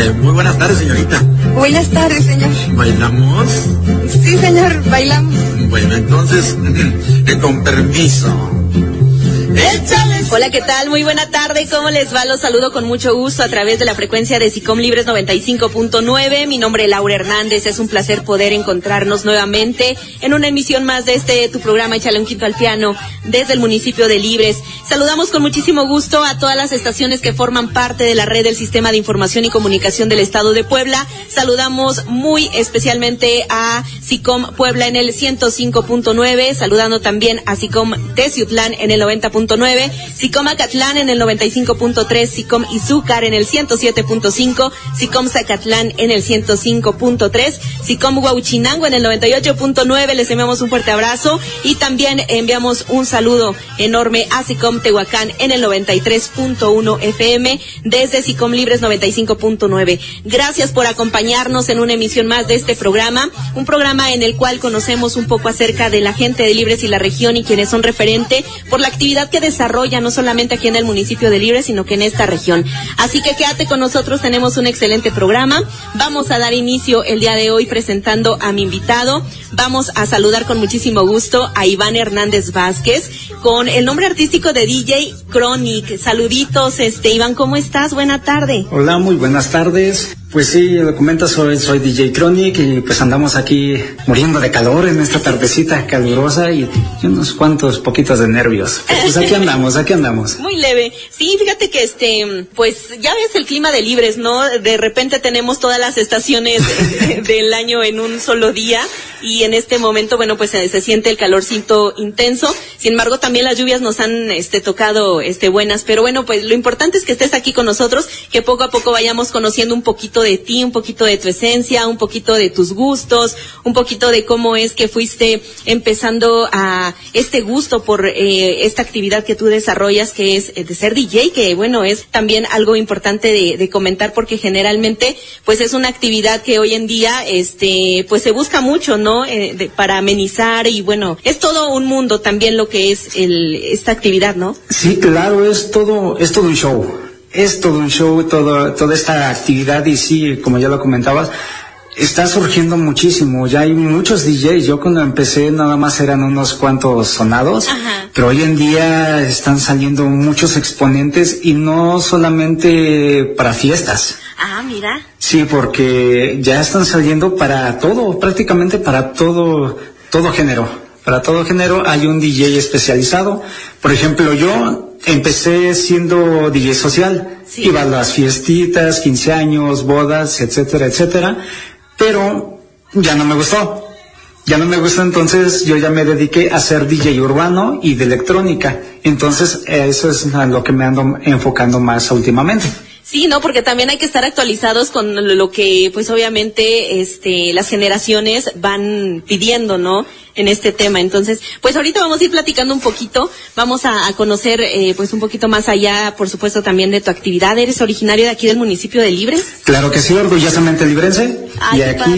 Muy buenas tardes, señorita. Buenas tardes, señor. ¿Bailamos? Sí, señor, bailamos. Bueno, entonces, con permiso. ¡Échale! Hola, ¿qué tal? Muy buena tarde, ¿cómo les va? Los saludo con mucho gusto a través de la frecuencia de SICOM Libres 95.9. Mi nombre es Laura Hernández, es un placer poder encontrarnos nuevamente en una emisión más de tu programa Échale un Quinto al Piano desde el municipio de Libres. Saludamos con muchísimo gusto a todas las estaciones que forman parte de la red del Sistema de Información y Comunicación del Estado de Puebla. Saludamos muy especialmente a SICOM Puebla en el 105.9, saludando también a SICOM Teciutlán en el 90.9, SICOM Acatlán en el 95.3, SICOM Izúcar en el 107.5, SICOM Zacatlán en el 105.3, SICOM Huauchinango en el 98.9. Les enviamos un fuerte abrazo y también enviamos un saludo enorme a SICOM Tehuacán en el 93.1 FM desde SICOM Libres 95.9. Gracias por acompañarnos en una emisión más de este programa, un programa en el cual conocemos un poco acerca de la gente de Libres y la región y quienes son referente por la actividad que desarrolla no solamente aquí en el municipio de Libres, sino que en esta región. Así que quédate con nosotros, tenemos un excelente programa. Vamos a dar inicio el día de hoy presentando a mi invitado. Vamos a saludar con muchísimo gusto a Iván Hernández Vázquez, con el nombre artístico de DJ Chronic. Saluditos, Iván, ¿cómo estás? Buena tarde. Hola, muy buenas tardes. Pues sí, lo comentas, soy DJ Chronic y pues andamos aquí muriendo de calor en esta tardecita calurosa y unos cuantos poquitos de nervios. Pues aquí andamos. Muy leve. Sí, fíjate que pues ya ves el clima de Libres, ¿no? De repente tenemos todas las estaciones del año en un solo día y en este momento, bueno, pues se siente el calorcito intenso. Sin embargo, también las lluvias nos han tocado buenas, pero bueno, pues lo importante es que estés aquí con nosotros, que poco a poco vayamos conociendo un poquito de ti, un poquito de tu esencia, un poquito de tus gustos, un poquito de cómo es que fuiste empezando a este gusto por esta actividad que tú desarrollas, que es de ser DJ, que bueno, es también algo importante de comentar, porque generalmente pues es una actividad que hoy en día pues se busca mucho, ¿no? Para amenizar y bueno, es todo un mundo también lo que es esta actividad, ¿no? Sí, claro, es todo un show. Es todo un show, toda esta actividad, y sí, como ya lo comentabas, está surgiendo muchísimo. Ya hay muchos DJs. Yo cuando empecé nada más eran unos cuantos sonados. Ajá. Pero hoy en día están saliendo muchos exponentes y no solamente para fiestas. Ah, mira. Sí, porque ya están saliendo para todo, prácticamente para todo género. Para todo género hay un DJ especializado. Por ejemplo, yo empecé siendo DJ social. Sí. Iba a las fiestitas, 15 años, bodas, etcétera, pero ya no me gustó. Entonces yo ya me dediqué a ser DJ urbano y de electrónica. Entonces eso es a lo que me ando enfocando más últimamente. Sí, no, porque también hay que estar actualizados con lo que, pues obviamente, las generaciones van pidiendo, ¿no? En este tema. Entonces, pues ahorita vamos a ir platicando un poquito, vamos a conocer, pues un poquito más allá, por supuesto, también de tu actividad. ¿Eres originario de aquí del municipio de Libres? Claro que sí, orgullosamente librense. Ay, y aquí